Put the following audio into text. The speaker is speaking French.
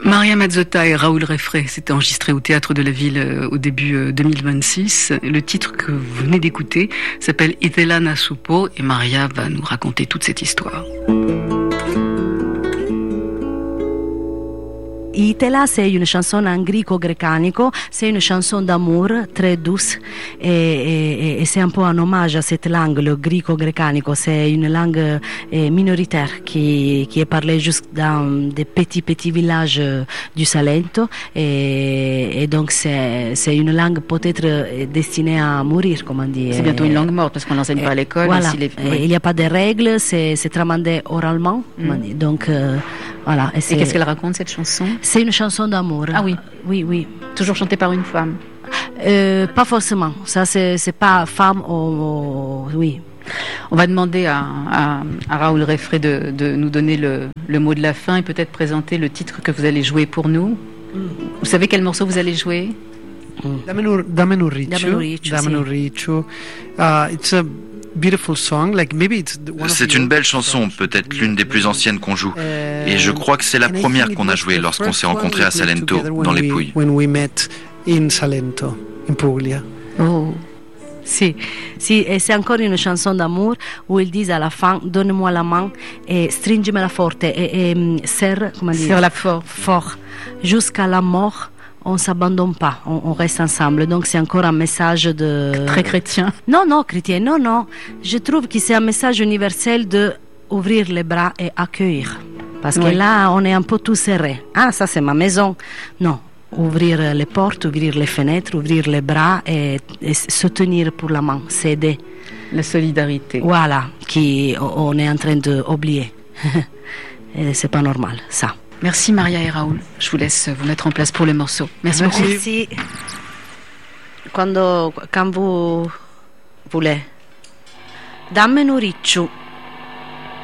Maria Mazzotta et Raoul Refré s'étaient enregistrés au Théâtre de la Ville au début 2026. Le titre que vous venez d'écouter s'appelle Itela Nasupo et Maria va nous raconter toute cette histoire. Itela, c'est une chanson en gréco-grécanico, c'est une chanson d'amour très douce et c'est un peu un hommage à cette langue, le gréco-grécanico. C'est une langue minoritaire qui est parlée juste dans des petits villages du Salento et donc c'est une langue peut-être destinée à mourir, comme on dit. C'est bientôt une langue morte parce qu'on l'enseigne pas à l'école. Voilà. Il n'y a pas de règles, c'est tramandé oralement, donc voilà. Et qu'est-ce qu'elle raconte cette chanson? C'est une chanson d'amour. Ah oui. Oui. Toujours chantée par une femme? Pas forcément. Ça, c'est pas femme ou oui. On va demander à Raoul Refré de nous donner le mot de la fin et peut-être présenter le titre que vous allez jouer pour nous. Vous savez quel morceau vous allez jouer? Dammene un riccio. It's a beautiful song. C'est une belle chanson, peut-être l'une des plus anciennes qu'on joue. Et je crois que c'est la première qu'on a jouée lorsqu'on s'est rencontrés à Salento, dans les Pouilles. When we met in Salento, in Puglia. Oh. Si, et c'est encore une chanson d'amour où ils disent à la fin, donne-moi la main et stringimela forte et serre, comment dire, serre-la fort, jusqu'à la mort. On ne s'abandonne pas, on reste ensemble. Donc c'est encore un message de... Très chrétien. Non, chrétien, non. Je trouve que c'est un message universel de ouvrir les bras et accueillir. Parce que là, on est un peu tout serré. Ah, ça c'est ma maison. Non, ouvrir les portes, ouvrir les fenêtres, ouvrir les bras et se tenir pour la main, s'aider. La solidarité. Voilà, on est en train d'oublier. Et c'est pas normal, ça. Merci Maria et Raoul. Je vous laisse vous mettre en place pour le morceau. Merci beaucoup. Merci. Quand vous voulez. Dammene un riccio.